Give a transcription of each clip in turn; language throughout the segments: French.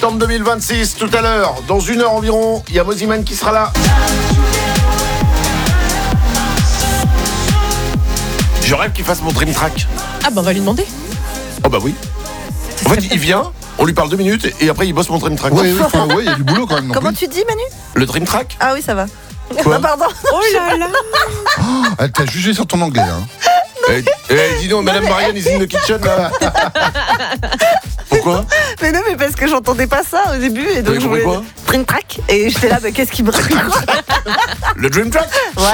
septembre 2026, tout à l'heure, dans 1 heure environ, il y a Mosiman qui sera là. Je rêve qu'il fasse mon Dream Track. Ah bah on va lui demander. Oh bah oui. En fait, il vient, on lui parle 2 minutes et après il bosse mon Dream Track. Oui, il y a du boulot quand même. Comment tu dis, Manu? Le Dream Track? Ah oui, ça va. Quoi? Pardon. Oh là là. Elle t'a jugé sur ton anglais. Hein. Dis donc, Madame Marianne is in the kitchen là. Pourquoi? Mais non, mais parce que j'entendais pas ça au début et donc je voulais quoi? Dream Track et j'étais là, qu'est-ce qui me Le Dream Track?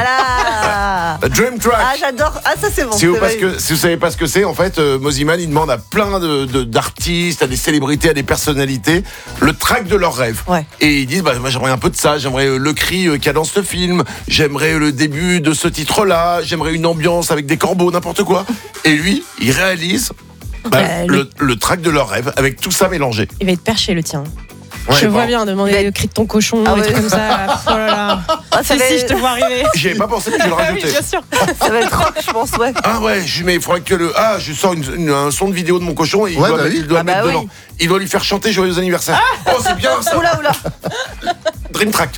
Voilà. Le Dream Track. Ah, j'adore. Ah, ça c'est bon. Si vous savez pas ce que c'est, en fait, Mosiman il demande à plein d'artistes, à des célébrités, à des personnalités, le track de leurs rêves. Ouais. Et ils disent, moi j'aimerais un peu de ça, j'aimerais le cri qu'il y a dans ce film, j'aimerais le début de ce titre-là, j'aimerais une ambiance avec des corbeaux, n'importe quoi. Et lui, il réalise le track de leurs rêves avec tout ça mélangé. Il va être perché le tien. Ouais, je vois bien demander le cri de ton cochon et tout comme ça. Oh là là. Si, je te vois arriver. J'y avais pas pensé, mais je vais le Oui, rajouter. bien sûr. Ça va être rock, je pense, ouais. Ah ouais, mais il faudrait que je sors un son de vidéo de mon cochon et il doit mettre dedans. Il doit lui faire chanter Joyeux anniversaire. Oh, c'est bien ça. Oula. Dream Track.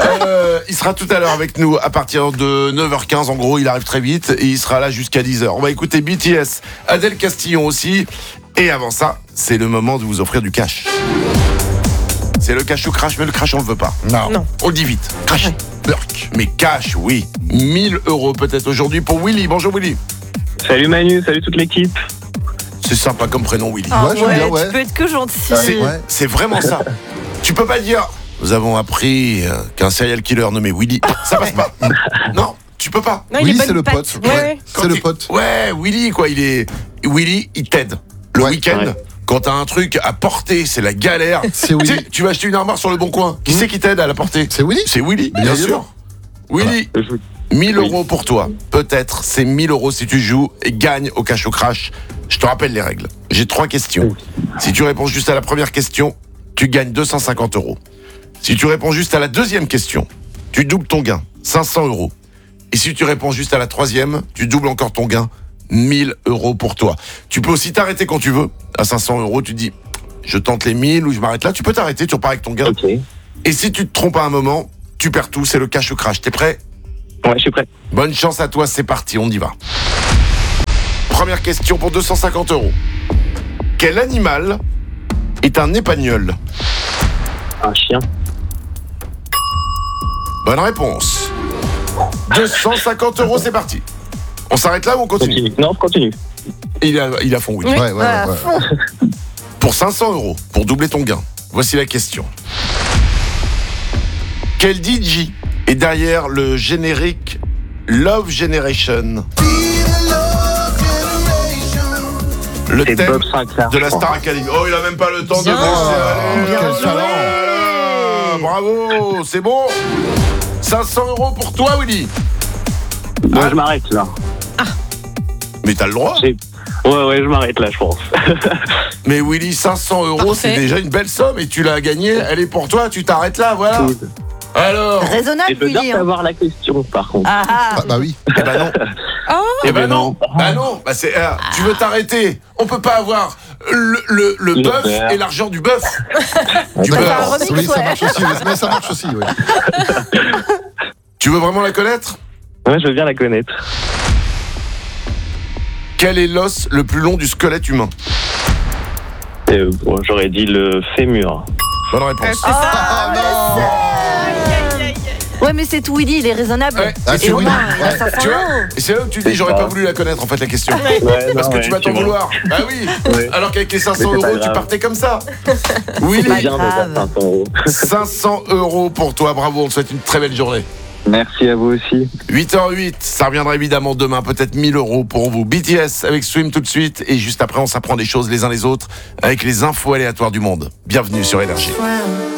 Il sera tout à l'heure avec nous à partir de 9h15. En gros, il arrive très vite et il sera là jusqu'à 10h. On va écouter BTS, Adèle Castillon aussi. Et avant ça, c'est le moment de vous offrir du cash. C'est le cash ou crash, mais le crash on le veut pas. Non. On le dit vite. Crash, burk. Mais cash, oui. 1 000 € peut-être aujourd'hui pour Willy. Bonjour Willy. Salut Manu, salut toute l'équipe. C'est sympa comme prénom Willy. Ah Ouais, j'aime bien, ouais. Tu peux être que gentil. C'est vraiment ça. Tu peux pas dire nous avons appris qu'un serial killer nommé Willy. Ça passe pas. Non, tu peux pas. Non, Willy, il est c'est le bonne pote. patte. Ouais. C'est le pote. Ouais, Willy quoi, Willy, il t'aide. Le week-end, Ouais. quand t'as un truc à porter, c'est la galère. C'est Willy. Tu sais, tu vas acheter une armoire sur le bon coin. Qui c'est qui t'aide à la porter? C'est Willy. C'est Willy, Bien bien sûr. sûr. Willy, Je- 1 000 € pour toi. Peut-être, c'est 1 000 € si tu joues et gagnes au cash au crash. Je te rappelle les règles. J'ai 3 questions. Si tu réponds juste à la première question, tu gagnes 250 €. Si tu réponds juste à la deuxième question, tu doubles ton gain, 500 €. Et si tu réponds juste à la troisième, tu doubles encore ton gain, 1 000 € pour toi. Tu peux aussi t'arrêter quand tu veux. À 500 €, tu dis, je tente les 1000 ou je m'arrête là. Tu peux t'arrêter, tu repars avec ton gain. Ok. Ouais, Et si tu te trompes à un moment, tu perds tout, c'est le cash ou crash. T'es prêt? je suis prêt. Bonne chance à toi, c'est parti, on y va. Première question pour 250 €. Quel animal est un épagnol? Un chien. Bonne réponse. 250 €, c'est parti. On s'arrête là ou on continue? Continue. Non, continue. Il a fond, oui. Oui. Ouais. À fond. Pour 500 €, pour doubler ton gain, voici la question. Quel DJ est derrière le générique Love Generation? Le C'est thème Bob Sinclair. de la je crois. Star Academy. Oh, il a même pas le temps de Bien. penser. Allez, Quel allez, talent. allez, bravo, c'est bon. 500 € pour toi, Willy. Bon, je m'arrête là. Mais t'as le droit. Ouais, je m'arrête là, je pense. Mais Willy, 500 €, c'est Parfait. déjà une belle somme et tu l'as gagnée. Elle est pour toi, tu t'arrêtes là, voilà. Alors, Je Raisonnable, peux bien Willy. Hein. savoir la question, par contre. Ah, Bah oui. eh ben non. Oh. Eh ben non. Bah non. Bah c'est. Tu veux t'arrêter? On peut pas avoir le bœuf beurre. et l'argent du bœuf. Du Ouais, beurre. un remix, Oui, ça ouais. marche aussi. Mais ça marche aussi, ouais. Tu veux vraiment la connaître? Ouais, je veux bien la connaître. Quel est l'os le plus long du squelette humain? Bon, j'aurais dit le fémur. Bonne réponse. C'est ça. Ah non. Ouais, mais c'est tout, Willy, il est raisonnable. Ouais. Ah, Et c'est au Willy. moins, il a 500 Tu vois? €. Et c'est là où tu dis j'aurais pas voulu la connaître en fait la question. Parce que tu vas t'en vouloir. Bah oui. Ouais. Alors qu'avec les 500 Mais c'est pas €, tu grave. partais comme ça. C'est Willy, bien de grave. faire 500 €. 500 € pour toi. Bravo. On te souhaite une très belle journée. Merci à vous aussi. 8h08, ça reviendra évidemment demain, peut-être 1 000 € pour vous. BTS avec Swim tout de suite, et juste après on s'apprend des choses les uns les autres avec les infos aléatoires du monde. Bienvenue sur Énergie.